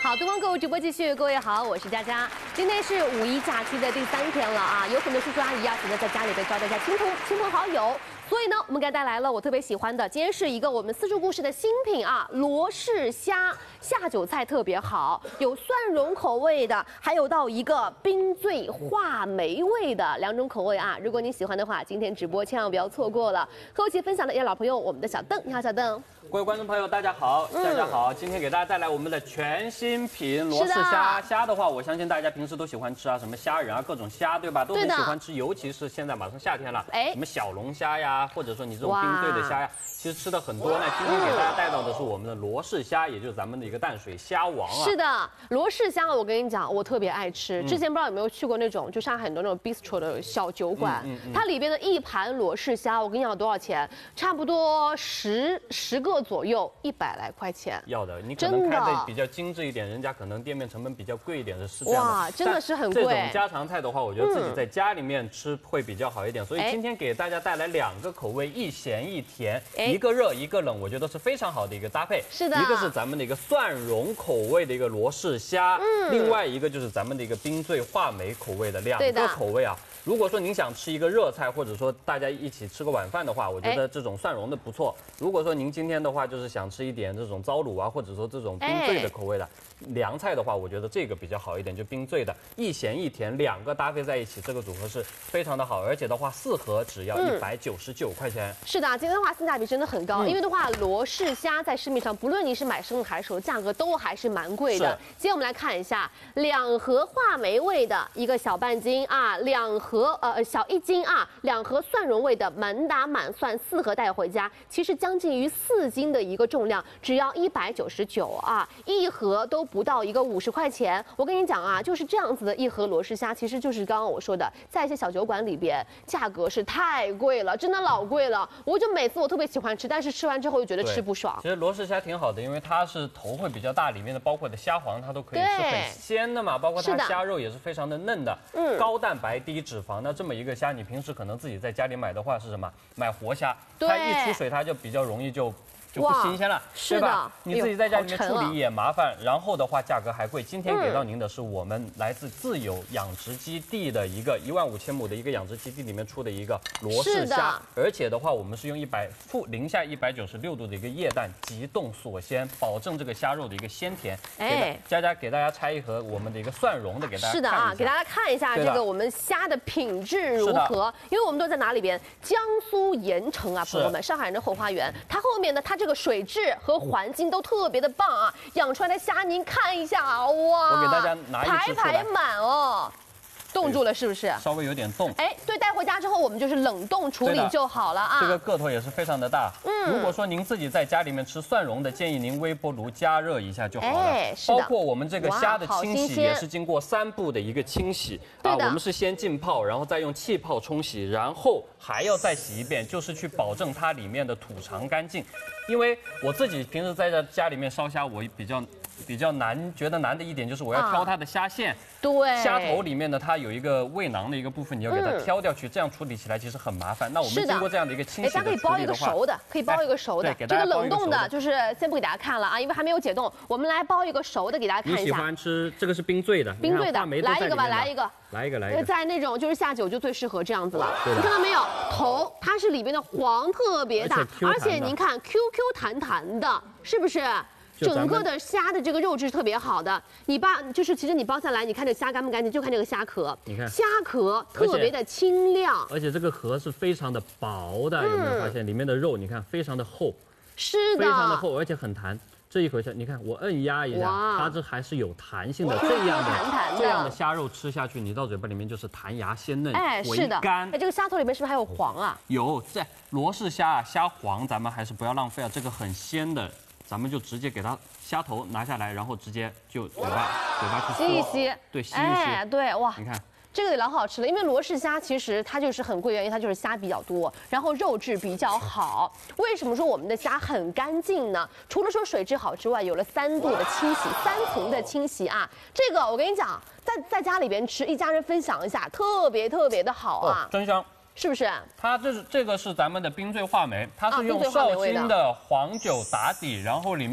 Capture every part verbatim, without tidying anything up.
好，东方购物直播继续，各位好，我是佳佳。今天是五一假期的第三天了啊，有很多叔叔阿姨啊，选择在家里边招待一下亲朋亲朋好友。所以呢，我们给大家带来了我特别喜欢的，今天是一个我们四处故事的新品啊，罗氏虾下酒菜特别好，有蒜蓉口味的，还有到一个冰醉话梅味的两种口味啊。如果你喜欢的话，今天直播千万不要错过了。和我一起分享的也是老朋友，我们的小邓，你好，小邓。 各位观众朋友，大家好，大家好，今天给大家带来我们的全新品罗氏虾。虾的话，我相信大家平时都喜欢吃啊，什么虾仁啊，各种虾，对吧？都很喜欢吃，尤其是现在马上夏天了，哎，什么小龙虾呀，或者说你这种冰醉的虾呀，其实吃的很多。那今天给大家带到的是我们的罗氏虾，也就是咱们的一个淡水虾王啊。 是的，罗氏虾，我跟你讲，我特别爱吃。之前不知道有没有去过那种，就上海很多那种 bistro 的小酒馆，嗯嗯嗯、它里边的一盘罗氏虾，我跟你讲多少钱？差不多十十个左右，一百来块钱。 要的，你可能开的比较精致一点，人家可能店面成本比较贵一点的，是这样的。 哇，真的是很贵。 这种家常菜的话，我觉得自己在家里面吃会比较好一点。嗯、所以今天给大家带来两个口味，一咸一甜，一个热一个冷，我觉得是非常好的一个搭配。 是的， 一个是咱们的一个蒜蓉口味的一个罗氏虾，嗯，另外一个就是咱们的一个冰醉话梅口味的两个口味啊。如果说您想吃一个热菜，或者说大家一起吃个晚饭的话，我觉得这种蒜蓉的不错。如果说您今天的话就是想吃一点这种糟卤啊，或者说这种冰醉的口味的凉菜的话，我觉得这个比较好一点，就冰醉的，一咸一甜两个搭配在一起，这个组合是非常的好，而且的话四盒只要一百九十九块钱。 是的，今天的话性价比真的很高，嗯、因为的话罗氏虾在市面上，不论你是买生的还是熟，价格都还是蛮贵的。今天我们来看一下，两盒话梅味的一个小半斤啊，两盒。盒呃小一斤啊，两盒蒜蓉味的满打满算，四盒带回家，其实将近于四斤的一个重量，只要一百九十九啊，一盒都不到一个五十块钱。我跟你讲啊，就是这样子的一盒罗氏虾，其实就是刚刚我说的，在一些小酒馆里边，价格是太贵了，真的老贵了。我就每次我特别喜欢吃，但是吃完之后又觉得吃不爽。 其实罗氏虾挺好的，因为它是头会比较大，里面的包括的虾黄它都可以是很鲜的嘛，包括它虾肉也是非常的嫩的，嗯，高蛋白低脂。那这么一个虾，你平时可能自己在家里买的话是什么？买活虾，它一出水它就比较容易就就不新鲜了，对吧？你自己在家里面处理也麻烦，然后的话价格还贵。今天给到您的是我们来自自有养殖基地的一个一万五千亩的一个养殖基地里面出的一个罗氏虾，而且的话我们是用一百负零下一百九十六度的一个液氮急冻锁鲜，保证这个虾肉的一个鲜甜。哎，佳佳给大家拆一盒我们的一个蒜蓉的给大家看一下。 是的啊，给大家看一下这个我们虾的品质如何，因为我们都在哪里边？江苏盐城啊，朋友们，上海人的后花园，它后面的它这个水质和环境都特别的棒啊，养出来的虾您看一下啊，哇， 我给大家拿一只出来， 排排满哦。冻住了是不是？ 稍微有点冻。 哎，对，带回家之后我们就是冷冻处理就好了啊。 这个个头也是非常的大。嗯，如果说您自己在家里面吃蒜蓉的，建议您微波炉加热一下就好了。哎，是的。包括我们这个虾的清洗也是经过三步的一个清洗啊，我们是先浸泡，然后再用气泡冲洗，然后还要再洗一遍，就是去保证它里面的土肠干净。因为我自己平时在这家里面烧虾，我比较。比较难，觉得难的一点就是我要挑它的虾线， 对， 虾头里面呢，它有一个胃囊的一个部分，你要给它挑掉去，这样处理起来其实很麻烦。那我们经过这样的一个清洗的处理的话， 大家可以包一个熟的，可以包一个熟的，这个冷冻的，就是先不给大家看了啊，因为还没有解冻，我们来包一个熟的给大家看一下。 你喜欢吃这个是冰醉的， 冰醉的，来一个吧，来一个， 来一个，来一个， 在那种就是下酒就最适合这样子了。你看到没有？头它是里边的黄特别大，而且您看 Q Q 弹弹的，是不是？整个的虾的这个肉质特别好的，你把就是其实你剥下来，你看这虾干不干净，就看这个虾壳， 你看虾壳特别的清亮， 而且这个壳是非常的薄的，有没有发现里面的肉？你看非常的厚， 是的， 非常的厚，而且很弹。这一回是，你看我摁压一下，它这还是有弹性的，这样的这样的虾肉吃下去，你到嘴巴里面就是弹牙鲜嫩， 哎，是的， 干。 哎，这个虾头里面是不是还有黄啊？ 有，在罗氏虾啊，虾黄咱们还是不要浪费啊，这个很鲜的。咱们就直接给它虾头拿下来，然后直接就嘴巴嘴巴去吸一吸， 对，吸一吸， 哎，对，哇， 你看这个得老好吃了，因为罗氏虾其实它就是很贵，原因它就是虾比较多，然后肉质比较好。为什么说我们的虾很干净呢？除了说水质好之外，有了三度的清洗，三层的清洗啊，这个我跟你讲，在在家里边吃，一家人分享一下，特别特别的好啊， 哦、真香。 是不是？ 它这是这个是咱们的冰醉话梅，它是用绍兴的黄酒打底，然后里面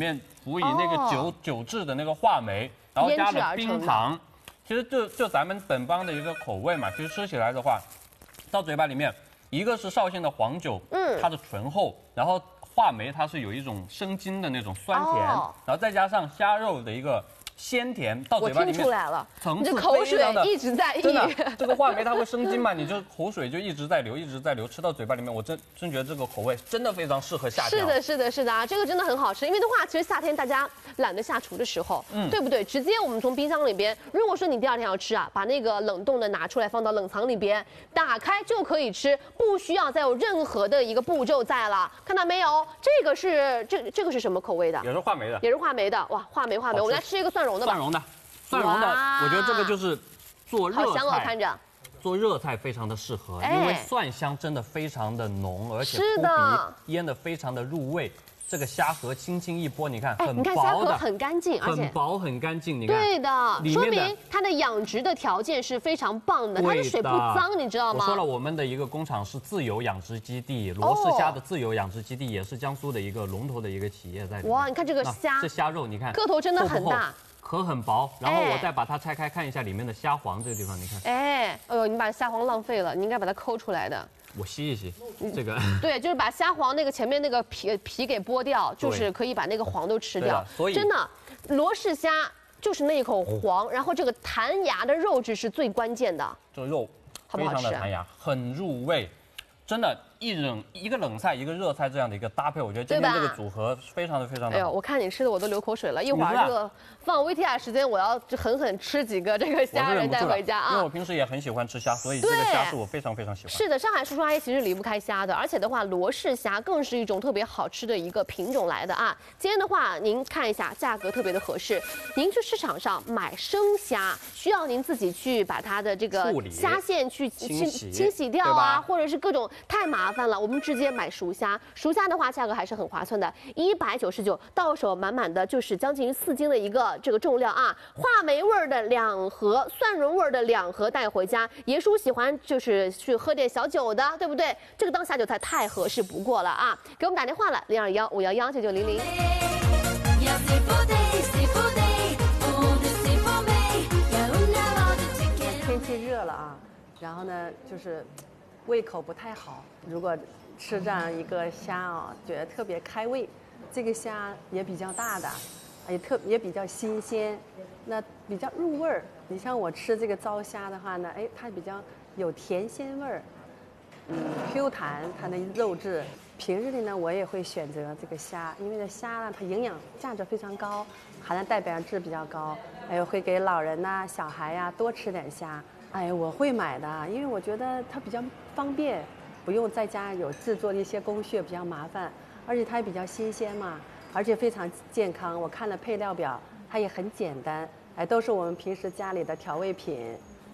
辅以那个酒、哦、酒制的那个话梅，然后加了冰糖，其实就就咱们本帮的一个口味嘛。其实吃起来的话，到嘴巴里面，一个是绍兴的黄酒，嗯，它的醇厚，然后话梅它是有一种生津的那种酸甜，哦、然后再加上虾肉的一个鲜甜，到嘴巴里面， 我听出来了， 层次你的口水一直在溢。 真的，这个话梅它会生津嘛，你就口水就一直在流，一直在流，吃到嘴巴里面，我真真觉得这个口味真的非常适合夏天。 是的，是的，是的啊，这个真的很好吃。因为的话，其实夏天大家懒得下厨的时候，嗯，对不对？直接我们从冰箱里边，如果说你第二天要吃啊，把那个冷冻的拿出来放到冷藏里边，打开就可以吃，不需要再有任何的一个步骤在了。看到没有？这个是这这个是什么口味的？ 也是话梅的， 也是话梅的。哇，话梅话梅，我们来吃一个蒜蓉的吧。 蒜蓉的。蒜蓉的，我觉得这个就是做热菜， 好香哦，看着做热菜非常的适合， 哎、 因为蒜香真的非常的浓，而且扑鼻，腌的非常的入味。这个虾壳轻轻一剥，你看，很薄的， 你看虾壳很干净，而且很薄很干净，你看， 对的，说明它的养殖的条件是非常棒的，它的水不脏，你知道吗？ 我说了，我们的一个工厂是自由养殖基地，罗氏虾的自由养殖基地，也是江苏的一个龙头的一个企业在里面。 哇，你看这个虾， 这虾肉，你看个头真的很大。 壳很薄，然后我再把它拆开看一下里面的虾黄这个地方，你看。 哎，哎呦，你把虾黄浪费了，你应该把它抠出来的。 我吸一吸，这个。 对，就是把虾黄那个前面那个皮皮给剥掉，就是可以把那个黄都吃掉。 所以真的，罗氏虾就是那一口黄，然后这个弹牙的肉质是最关键的。 这个肉非常的弹牙，很入味，真的。一冷一个冷菜一个热菜这样的一个搭配，我觉得今天这个组合非常的非常的好。 哎呦，我看你吃的我都流口水了。一会儿这个放 V T R 时间，我要狠狠吃几个这个虾仁带回家啊！ 因为我平时也很喜欢吃虾，所以这个虾是我非常非常喜欢。 是的，上海叔叔阿姨其实离不开虾的，而且的话，罗氏虾更是一种特别好吃的一个品种来的啊。今天的话，您看一下价格特别的合适。您去市场上买生虾，需要您自己去把它的这个虾线去清洗清洗掉啊，或者是各种太麻烦了，我们直接买熟虾，熟虾的话价格还是很划算的，一百九十九，到手满满的就是将近四斤的一个这个重量啊。话梅味儿的两盒，蒜蓉味儿的两盒带回家。爷叔喜欢就是去喝点小酒的，对不对？这个当下酒菜太合适不过了啊！给我们打电话了，零二幺五幺幺九九零零。 天气热了啊，然后呢就是胃口不太好，如果吃这样一个虾啊，觉得特别开胃。这个虾也比较大的，也特也比较新鲜，那比较入味儿。你像我吃这个糟虾的话呢，哎，它比较有甜鲜味儿，嗯 ，Q 弹，它的肉质。平日里呢，我也会选择这个虾，因为这虾呢，它营养价值非常高，含量代表质比较高，还有会给老人呐、小孩呀、多吃点虾。哎，我会买的，因为我觉得它比较方便。不用在家有制作的一些工序比较麻烦，而且它也比较新鲜嘛，而且非常健康。我看了配料表，它也很简单，哎，都是我们平时家里的调味品。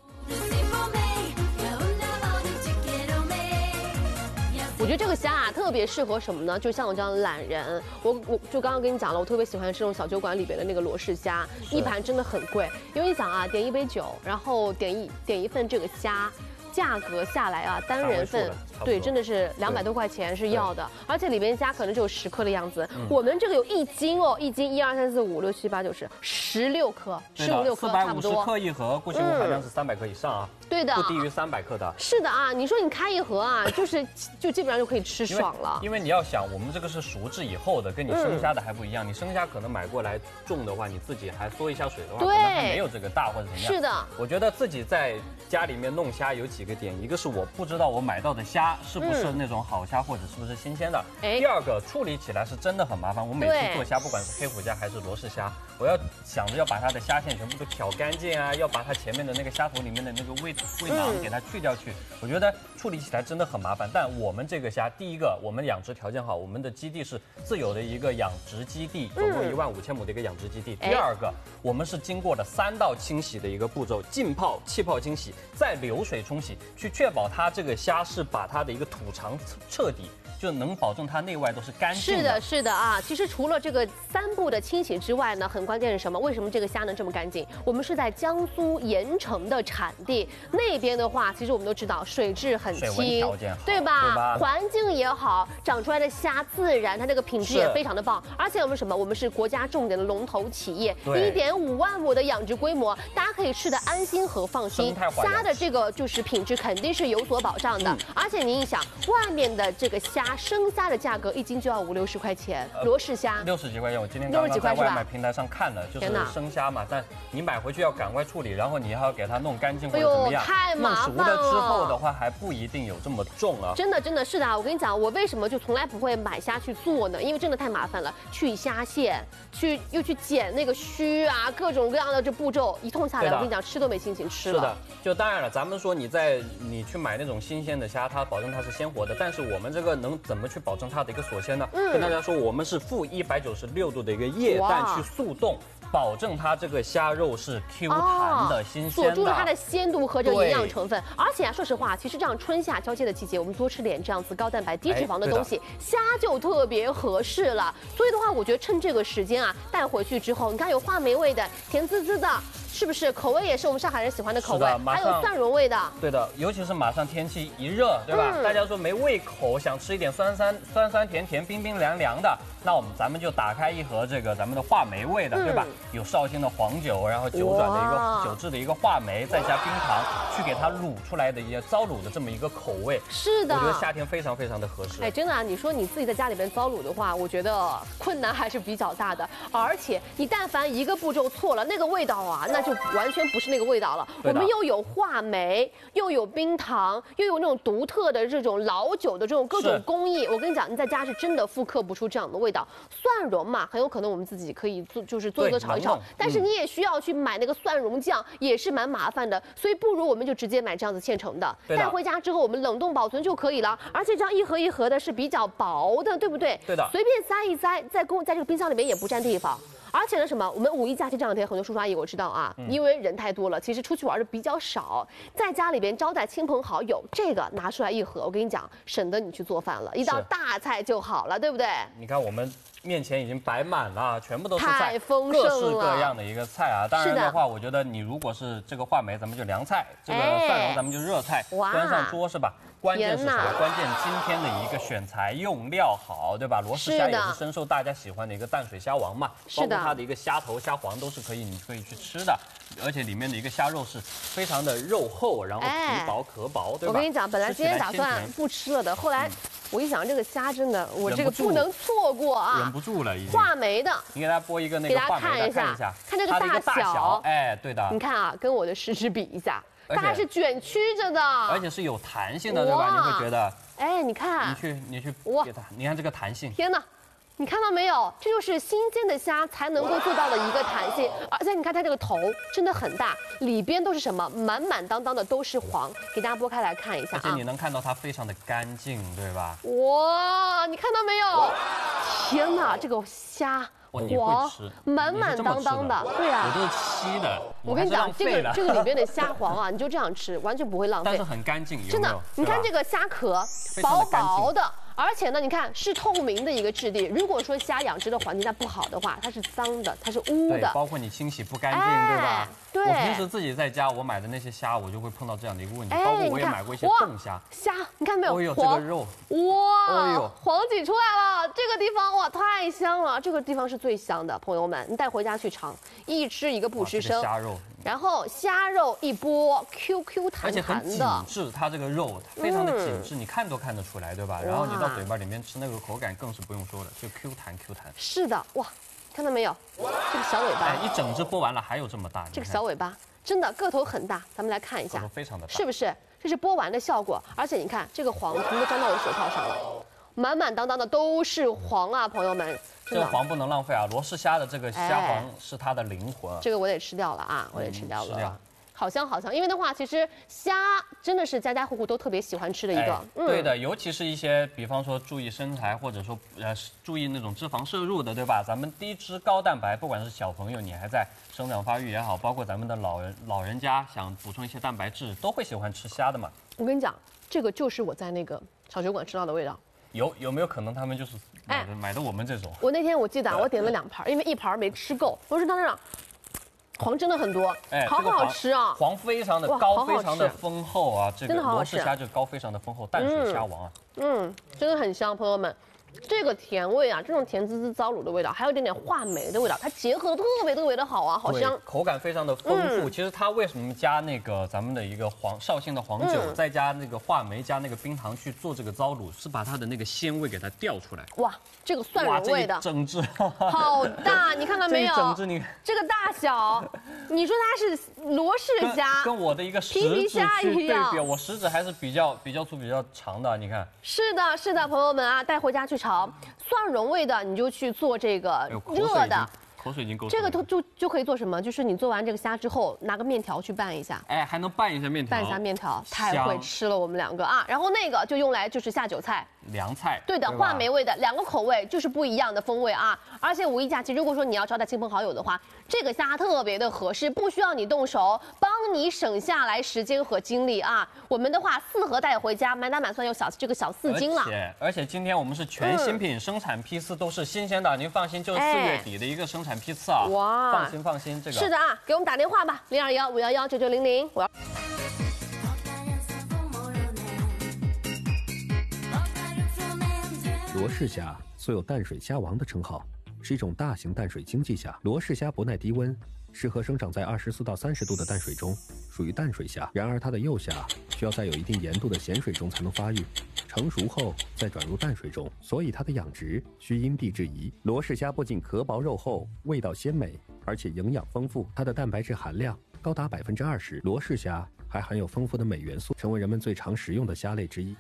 我觉得这个虾啊特别适合什么呢？就像我这样的懒人，我我就刚刚跟你讲了，我特别喜欢吃这种小酒馆里边的那个罗氏虾，一盘真的很贵，因为你想啊，点一杯酒，然后点一点一份这个虾。价格下来啊，单人份对，真的是两百多块钱是要的，而且里边虾可能就有十颗的样子。我们这个有一斤哦，一斤一二三四五六七八九十，十六颗，十五六颗差不多。 四百五十克一盒，固形物含量是三百克以上啊。 对的， 不低于三百克的。 是的啊，你说你开一盒啊，就是就基本上就可以吃爽了。 因为你要想，我们这个是熟制以后的，跟你生虾的还不一样。你生虾可能买过来种的话，你自己还缩一下水的话，可能还没有这个大或者怎么样。 是的， 我觉得自己在家里面弄虾有几个点，一个是我不知道我买到的虾是不是那种好虾或者是不是新鲜的。第二个，处理起来是真的很麻烦。我每次做虾，不管是黑虎虾还是罗氏虾，我要想着要把它的虾线全部都挑干净啊，要把它前面的那个虾头里面的那个胃胃囊给它去掉去。我觉得处理起来真的很麻烦。但我们这个虾，第一个我们养殖条件好，我们的基地是自有的一个养殖基地，总共一万五千亩的一个养殖基地。第二个，我们是经过了三道清洗的一个步骤，浸泡、气泡清洗，再流水冲洗，去确保它这个虾是把它的一个土肠彻底。 就能保证它内外都是干净的。 是的，是的啊。其实除了这个三步的清洗之外呢，很关键是什么？为什么这个虾能这么干净？我们是在江苏盐城的产地，那边的话，其实我们都知道水质很清， 水温条件好， 对吧？ 对吧？ 环境也好，长出来的虾自然，它这个品质也非常的棒。而且我们什么？我们是国家重点的龙头企业，一点五万亩的养殖规模，大家可以吃得安心和放心。虾的这个就是品质肯定是有所保障的。嗯、而且您一想，外面的这个虾生虾的价格一斤就要五六十块钱，呃、罗氏虾六十几块钱。我今天刚刚在外卖平台上看了，就是生虾嘛，但你买回去要赶快处理，然后你还要给它弄干净或者怎么样， 太麻烦了。 弄熟了之后的话，还不一定有这么重啊。 真的真的是的啊！我跟你讲，我为什么就从来不会买虾去做呢？因为真的太麻烦了，去虾线，去又去剪那个须啊，各种各样的这步骤一通下来，我跟你讲，吃都没心情吃了。 是的，就当然了，咱们说你在你去买那种新鲜的虾，它保证它是鲜活的，但是我们这个能怎么去保证它的一个锁鲜呢？嗯、跟大家说，我们是负一百九十六度的一个液氮去速冻。保证它这个虾肉是 Q 弹的、新鲜的， 锁住了它的鲜度和这个营养成分。而且啊，说实话，其实这样春夏交接的季节，我们多吃点这样子高蛋白、低脂肪的东西，虾就特别合适了。所以的话，我觉得趁这个时间啊，带回去之后，你看有话梅味的，甜滋滋的。是不是口味也是我们上海人喜欢的口味？还有蒜蓉味的。 对的，尤其是马上天气一热，对吧？嗯、大家说没胃口，想吃一点酸酸酸酸甜甜、冰冰凉凉的，那我们咱们就打开一盒这个咱们的话梅味的，嗯、对吧？有绍兴的黄酒，然后九转的一个酒制的一个话梅，再加冰糖，去给它卤出来的一些糟卤的这么一个口味。 是的， 我觉得夏天非常非常的合适。 哎，真的啊，你说你自己在家里边糟卤的话，我觉得困难还是比较大的。而且你但凡一个步骤错了，那个味道啊，那就完全不是那个味道了。我们又有话梅，又有冰糖，又有那种独特的这种老酒的这种各种工艺。我跟你讲，你在家是真的复刻不出这样的味道。蒜蓉嘛，很有可能我们自己可以做，就是做一做炒一炒，但是你也需要去买那个蒜蓉酱，也是蛮麻烦的。所以不如我们就直接买这样子现成的，带回家之后我们冷冻保存就可以了。而且这样一盒一盒的是比较薄的，对不对？ 对的， 随便塞一塞，在公在这个冰箱里面也不占地方。而且呢，什么？我们五一假期这两天，很多叔叔阿姨我知道啊，嗯、因为人太多了，其实出去玩的比较少，在家里边招待亲朋好友，这个拿出来一盒，我跟你讲，省得你去做饭了，一道大菜就好了，对不对？ 你看我们面前已经摆满了，全部都是菜， 太丰盛了， 各式各样的一个菜啊。当然的话，我觉得你如果是这个话梅，咱们就凉菜；这个蒜蓉，咱们就热菜， 哇端上桌是吧？关键是啥？关键今天的一个选材用料好，对吧？罗氏虾也是深受大家喜欢的一个淡水虾王嘛，包括它的一个虾头、虾黄都是可以，你可以去吃的。而且里面的一个虾肉是非常的肉厚，然后皮薄壳薄，对吧？ 我跟你讲，本来今天打算不吃了的，后来我一想，这个虾真的，我这个不能错过啊， 忍不住了已经。 话梅的， 你给大家播一个那个话梅的，看一下， 看这个大小， 哎，对的。 你看啊，跟我的食指比一下。它还是卷曲着的， 而且是有弹性的，对吧？你会觉得， 哎，你看， 你去你去给它，你看这个弹性， 天哪！你看到没有？这就是新鲜的虾才能够做到的一个弹性，而且你看它这个头真的很大，里边都是什么？满满当当的都是黄，给大家拨开来看一下啊。 而且你能看到它非常的干净，对吧？ 哇，你看到没有？天哪，这个虾。 黄， 满满当当的，对啊， 我都是吸的。 我跟你讲，这个这个里边的虾黄啊，你就这样吃，完全不会浪费， 但是很干净， 真的。你看这个虾壳，薄薄的。而且呢，你看是透明的一个质地。如果说虾养殖的环境它不好的话，它是脏的，它是污的。 对，包括你清洗不干净，对吧？ 对。 我平时自己在家，我买的那些虾，我就会碰到这样的一个问题。包括我也买过一些冻虾。 虾，你看没有？ 哦呦，这个肉。 哇！哎呦，黄挤出来了，这个地方哇太香了，这个地方是最香的，朋友们，你带回家去尝，一吃一个不吱声。 虾肉。 然后虾肉一剥 ，Q Q 弹弹的， 而且很紧致，它这个肉非常的紧致，嗯、你看都看得出来，对吧？然后你到嘴巴里面吃那个口感更是不用说了，就 Q 弹 Q 弹。 是的，哇，看到没有？这个小尾巴， 哎，一整只剥完了还有这么大， 这个小尾巴真的个头很大，咱们来看一下， 个头非常的大， 是不是？这是剥完的效果，而且你看这个黄全都粘到我手套上了，满满当当的都是黄啊，朋友们。 这个黄不能浪费啊！罗氏虾的这个虾黄是它的灵魂。 这个我得吃掉了啊，我得吃掉了。 吃掉。 好香好香，因为的话，其实虾真的是家家户户都特别喜欢吃的一个。 嗯、对的，尤其是一些，比方说注意身材，或者说呃注意那种脂肪摄入的，对吧？咱们低脂高蛋白，不管是小朋友你还在生长发育也好，包括咱们的老人老人家想补充一些蛋白质，都会喜欢吃虾的嘛。 我跟你讲，这个就是我在那个小酒馆吃到的味道。 有有没有可能他们就是买的、哎、买的我们这种？ 我那天我记得我点了两盘，因为一盘没吃够，我说他那黄真的很多，哎，好好吃啊！ 黄非常的高，非常的丰厚啊！这个罗氏虾这个膏非常的丰厚，淡水虾王啊， 嗯，真的很香，朋友们。这个甜味啊，这种甜滋滋糟卤的味道，还有一点点话梅的味道，它结合的特别特别的好啊，好香， 口感非常的丰富。嗯、其实它为什么加那个咱们的一个黄绍兴的黄酒，嗯、再加那个话梅，加那个冰糖去做这个糟卤，是把它的那个鲜味给它调出来。 哇，这个蒜蓉味的整只好大，你看到没有？ 整只你这个大小，你说它是罗氏虾， 跟我的一个食指去对比，我食指还是比较比较粗、比较长的，你看。 是的，是的，朋友们啊，带回家去炒蒜蓉味的，你就去做这个热的。 口水已经够。 这个就就就可以做什么？就是你做完这个虾之后，拿个面条去拌一下。 哎，还能拌一下面条。 拌一下面条，太会吃了我们两个啊！然后那个就用来就是下酒菜。 凉菜。 对的，话梅味的，两个口味就是不一样的风味啊！而且五一假期，如果说你要招待亲朋好友的话，这个虾特别的合适，不需要你动手，帮你省下来时间和精力啊！我们的话四盒带回家，满打满算有小这个小四斤了。 而且而且今天我们是全新品，嗯、生产批次都是新鲜的，您放心，就是四月底的一个生产批次啊！哇，放心放心，这个是的啊，给我们打电话吧，零二幺五幺幺九九零零，我要。 罗氏虾素有淡水虾王的称号，是一种大型淡水经济虾。罗氏虾不耐低温，适合生长在二十四到三十度的淡水中，属于淡水虾。然而它的幼虾需要在有一定盐度的咸水中才能发育，成熟后再转入淡水中，所以它的养殖需因地制宜。罗氏虾不仅壳薄肉厚，味道鲜美，而且营养丰富，它的蛋白质含量高达百分之二十。罗氏虾还含有丰富的镁元素，成为人们最常食用的虾类之一。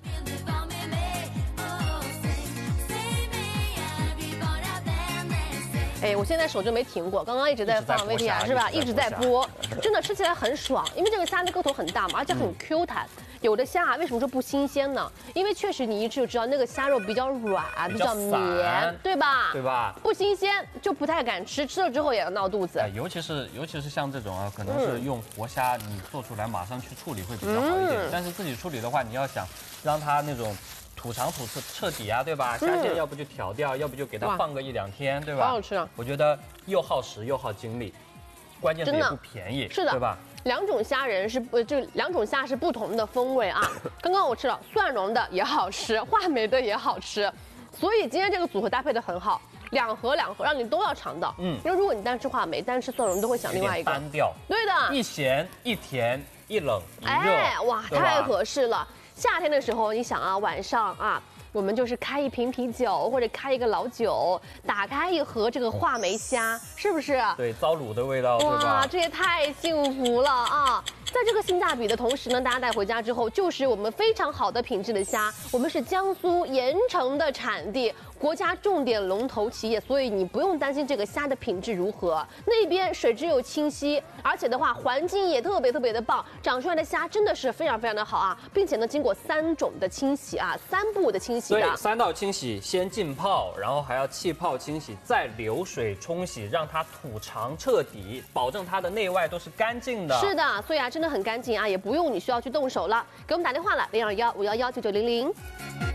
哎，我现在手就没停过，刚刚一直在放 V T R 是吧？一直在剥，真的吃起来很爽，因为这个虾的个头很大嘛，而且很 Q 弹。有的虾为什么说不新鲜呢？因为确实你一吃就知道那个虾肉比较软，比较绵，对吧？ 对吧？ 不新鲜就不太敢吃，吃了之后也要闹肚子。 哎，尤其是尤其是像这种啊，可能是用活虾，你做出来马上去处理会比较好一点。嗯、但是自己处理的话，你要想让它那种。土长土彻彻底啊，对吧？虾线要不就挑掉，要不就给它放个一两天，对吧？ 好好吃啊！ 我觉得又耗时又耗精力，关键是也不便宜， 是的， 对吧？ 两种虾仁是不就两种虾是不同的风味啊。刚刚我吃了蒜蓉的也好吃，话梅的也好吃，所以今天这个组合搭配的很好，两盒两盒让你都要尝到。嗯，因为如果你单吃话梅，单吃蒜蓉，你都会想另外一个单调。 对的， 一咸一甜一冷一热， 哎，哇，太合适了。夏天的时候，你想啊，晚上啊，我们就是开一瓶啤酒或者开一个老酒，打开一盒这个话梅虾，是不是？ 对，糟卤的味道，对吧？ 哇，这也太幸福了啊！在这个性价比的同时呢，大家带回家之后，就是我们非常好的品质的虾。我们是江苏盐城的产地，国家重点龙头企业，所以你不用担心这个虾的品质如何。那边水质又清晰，而且的话环境也特别特别的棒，长出来的虾真的是非常非常的好啊，并且呢经过三种的清洗啊，三步的清洗的。 对，三道清洗，先浸泡，然后还要气泡清洗，再流水冲洗，让它土长彻底，保证它的内外都是干净的。 是的，所以啊真的很干净啊，也不用你需要去动手了。给我们打电话了，零二幺五幺幺九九零零。